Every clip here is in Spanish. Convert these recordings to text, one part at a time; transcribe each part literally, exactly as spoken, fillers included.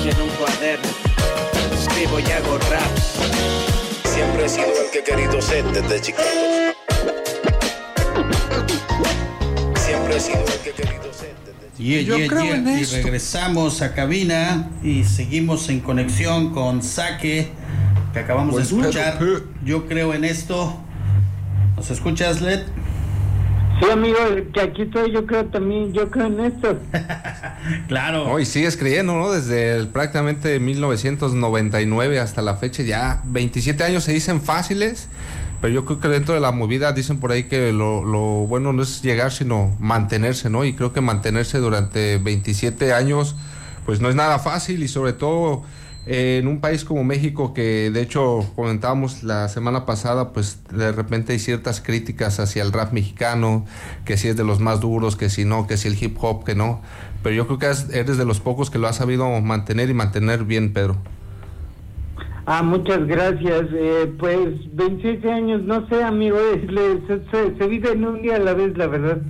en un cuaderno, escribo y hago raps. Siempre he sido el que he querido ser desde chiquito. Siempre he sido el que he querido ser desde chiquito. Yeah, Yo yeah, creo yeah. en Y esto. regresamos a cabina y seguimos en conexión con Saque, que acabamos Pues, de escuchar. pero, Yo creo en esto. ¿Nos escuchas, Led? Sí, amigo, que aquí estoy, yo creo también, yo creo en esto. Claro. No, y sigues creyendo, ¿no? Desde el, prácticamente mil novecientos noventa y nueve hasta la fecha, ya veintisiete años se dicen fáciles, pero yo creo que dentro de la movida dicen por ahí que lo, lo bueno no es llegar, sino mantenerse, ¿no? Y creo que mantenerse durante veintisiete años, pues no es nada fácil, y sobre todo eh, en un país como México, que de hecho comentábamos la semana pasada, pues de repente hay ciertas críticas hacia el rap mexicano, que si es de los más duros, que si no, que si el hip hop, que no, pero yo creo que eres de los pocos que lo has sabido mantener y mantener bien, Pedro. Ah, muchas gracias. Eh, pues veintisiete años, no sé, amigo, es- le- se, se- se vive en un día a la vez, la verdad.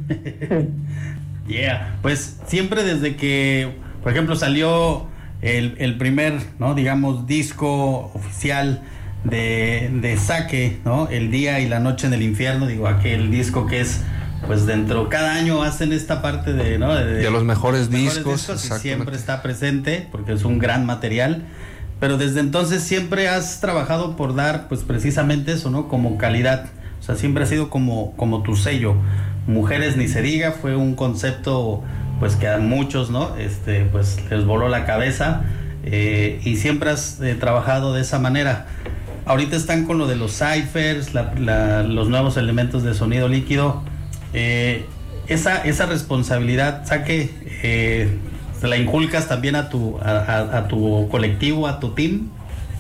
Yeah, pues siempre desde que, por ejemplo, salió el, el primer, ¿no? Digamos, disco oficial de, de Saque, ¿no? El día y la noche en el infierno, digo, aquel disco que es, pues dentro, cada año hacen esta parte de, ¿no? De, De los mejores mejores discos, y exactamente. siempre está presente, porque es un gran material. Pero desde entonces siempre has trabajado por dar, pues precisamente eso, ¿no? Como calidad. O sea, siempre ha sido como, como tu sello. Mujeres ni se diga, fue un concepto, pues que a muchos, ¿no? Este, pues les voló la cabeza. Eh, y siempre has eh, trabajado de esa manera. Ahorita están con lo de los ciphers, la, la, los nuevos elementos de sonido líquido. Eh, esa, esa responsabilidad, Saque, eh, ¿se la inculcas también a tu, a, a, a tu colectivo, a tu team?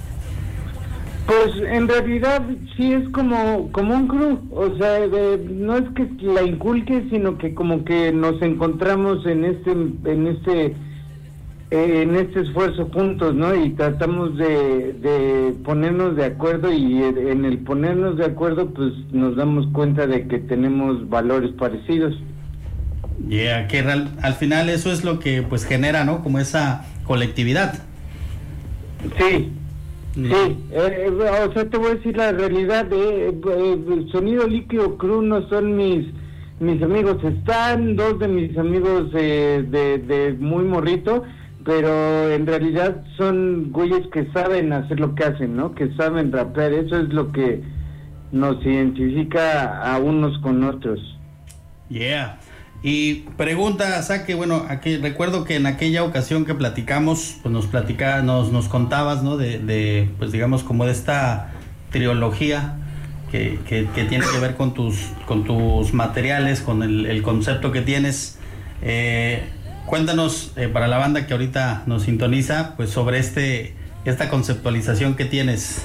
Pues en realidad sí es como como un crew, o sea, de- no es que la inculque, sino que como que nos encontramos en este en este eh, en este esfuerzo juntos, ¿no? Y tratamos de, de ponernos de acuerdo, y en el ponernos de acuerdo pues nos damos cuenta de que tenemos valores parecidos. Yeah, que real, al final eso es lo que pues genera, ¿no? Como esa colectividad. Sí. Sí, eh, eh, o sea, te voy a decir la realidad de eh, Sonido Líquido Crew no son mis mis amigos, están dos de mis amigos eh, de, de muy morrito, pero en realidad son güeyes que saben hacer lo que hacen, ¿no? Que saben rapear, eso es lo que nos identifica a unos con otros. Yeah. Y pregunta, Saque, bueno, aquí recuerdo que en aquella ocasión que platicamos, pues nos platicaba, nos, nos contabas, ¿no? De, de, pues digamos, como de esta trilogía que, que, que tiene que ver con tus, con tus materiales, con el, el concepto que tienes. Eh, cuéntanos, eh, para la banda que ahorita nos sintoniza, pues sobre este, esta conceptualización que tienes.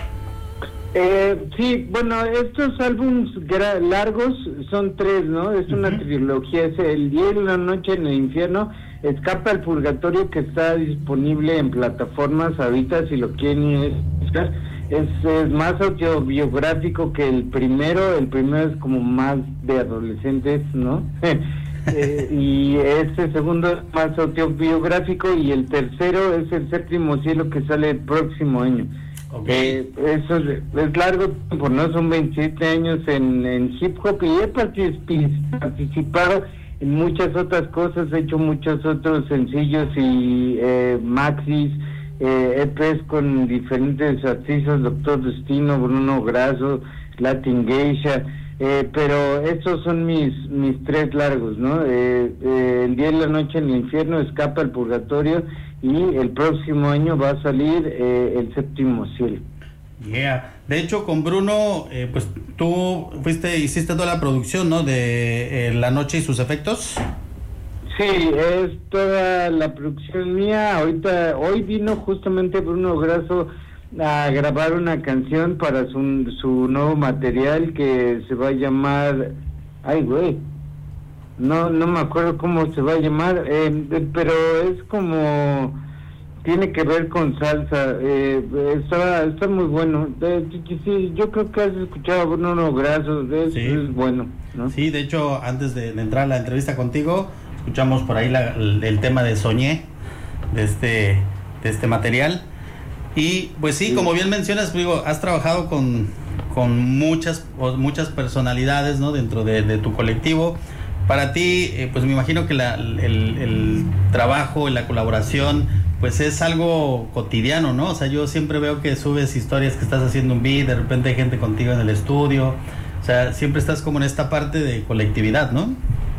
Eh, sí, bueno, estos álbumes gra- largos son tres, ¿no? Es una Ujú. trilogía, es El día y la noche en el infierno, Escapa al purgatorio, que está disponible en plataformas ahorita si lo quieren buscar. Es, es más autobiográfico que el primero, el primero es como más de adolescentes, ¿no? Eh, y este segundo es más autobiográfico, y el tercero es El séptimo cielo, que sale el próximo año. Okay. Eh, eso es, es largo tiempo, ¿no? Son veintisiete años en, en hip hop, y he particip- participado en muchas otras cosas, he hecho muchos otros sencillos y eh, maxis, eh, E Pes con diferentes artistas, Doctor Destino, Bruno Grasso, Latin Geisha, eh, pero estos son mis mis tres largos, ¿no? Eh, eh, El día y la noche en el infierno, Escapa al purgatorio, y el próximo año va a salir eh, El séptimo cielo. Yeah. De hecho, con Bruno, eh, pues tú fuiste, hiciste toda la producción, ¿no? De eh, La Noche y sus efectos. Sí, es toda la producción mía. Ahorita, hoy vino justamente Bruno Grasso a grabar una canción para su, su nuevo material que se va a llamar, ay güey, no no me acuerdo cómo se va a llamar, eh, pero es como, tiene que ver con salsa, eh, está, está muy bueno. Eh, sí, sí, yo creo que has escuchado a Bruno Grasso, es, Sí. es bueno, ¿no? Sí, de hecho, antes de, de entrar a la entrevista contigo, escuchamos por ahí la, el, el tema de Soñé, de este de este material. Y pues sí, sí, como bien mencionas, digo, has trabajado con, con muchas, muchas personalidades, ¿no? Dentro de, de tu colectivo. Para ti, eh, pues me imagino que la, el, el trabajo y la colaboración, pues es algo cotidiano, ¿no? O sea, yo siempre veo que subes historias que estás haciendo un beat, de repente hay gente contigo en el estudio. O sea, siempre estás como en esta parte de colectividad, ¿no?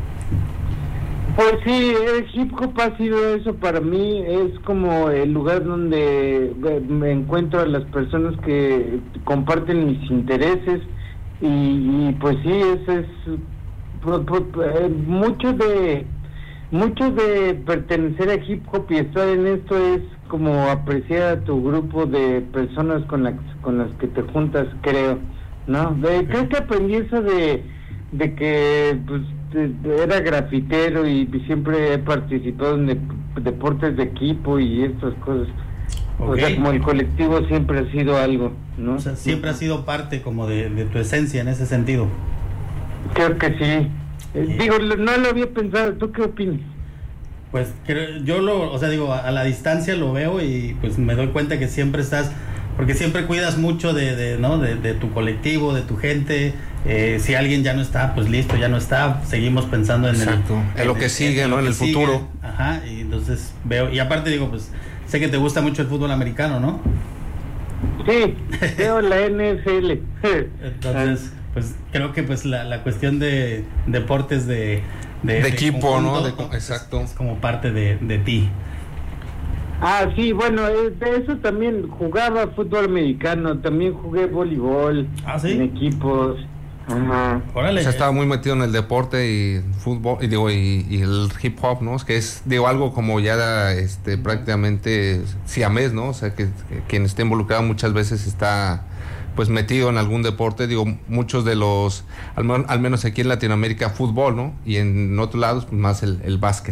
Pues sí, el hip hop ha sido eso para mí, es como el lugar donde me encuentro a las personas que comparten mis intereses y, y pues sí, eso es pues, pues, mucho de mucho de pertenecer a hip hop y estar en esto es como apreciar a tu grupo de personas con las con las que te juntas, creo, ¿no? De, creo que aprendí eso de de que pues era grafitero y siempre he participado en de, deportes de equipo y estas cosas. Okay. O sea, como el colectivo siempre ha sido algo, ¿no? O sea, siempre ha sido parte como de, de tu esencia en ese sentido. Creo que sí. Eh, digo, no lo había pensado. ¿Tú qué opinas? Pues creo, yo lo, o sea, digo, a, a la distancia lo veo y pues me doy cuenta que siempre estás, porque siempre cuidas mucho de, de ¿no? De, de tu colectivo, de tu gente. Eh, si alguien ya no está, pues listo, ya no está. Seguimos pensando en, Exacto. el, en lo que en, sigue, en, ¿no? En el sigue. futuro. Ajá, y entonces veo, y aparte digo, pues sé que te gusta mucho el fútbol americano, ¿no? Sí, veo la N F L. Entonces, pues creo que pues la, la cuestión de deportes de de, de, de equipo, conjunto, ¿no? De, pues, exacto. Es, es como parte de, de ti. Ah, sí, bueno, de eso también jugaba fútbol americano, también jugué voleibol. ¿Ah, sí? En equipos. Ajá. Órale. O sea, estaba muy metido en el deporte y fútbol y digo y, y el hip hop, ¿no? Es que es digo algo como ya este prácticamente siamés, ¿no? O sea, que, que quien esté involucrado muchas veces está pues metido en algún deporte, digo, muchos de los al, al menos aquí en Latinoamérica fútbol, ¿no? Y en otros lados pues más el, el básquet.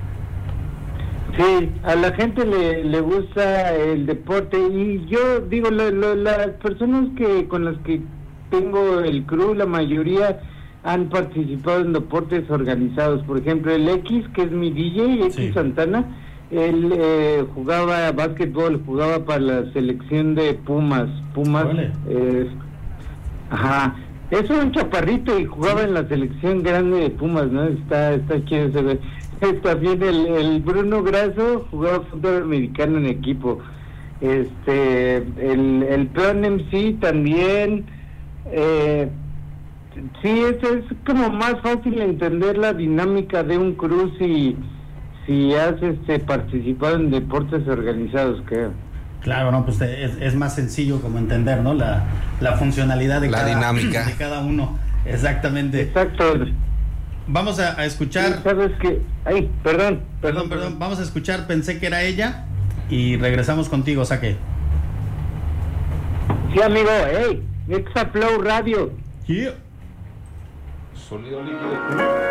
Sí, a la gente le, le gusta el deporte y yo digo, lo, lo, las personas que con las que tengo el crew, la mayoría han participado en deportes organizados. Por ejemplo, el X, que es mi D J, X sí. Santana, él eh, jugaba básquetbol, jugaba para la selección de Pumas. Pumas, eh, ajá, es un chaparrito y jugaba en la selección grande de Pumas, ¿no? Está, está chido ese güey. También el, el Bruno Grasso jugaba fútbol americano en equipo. Este, el, el Peón M C también. Eh, sí, es, es como más fácil entender la dinámica de un crew si, si has este, participado en deportes organizados, creo. Claro, no, pues es, es más sencillo como entender, ¿no? La, la funcionalidad de la cada, dinámica de cada uno. Exactamente. Exacto. Vamos a, a escuchar. ¿Sabes qué? Ay, perdón, perdón, perdón, perdón. Vamos a escuchar Pensé que era ella y regresamos contigo, Saque. Sí, amigo, hey, Extra Flow Radio. Yeah. Sonido líquido.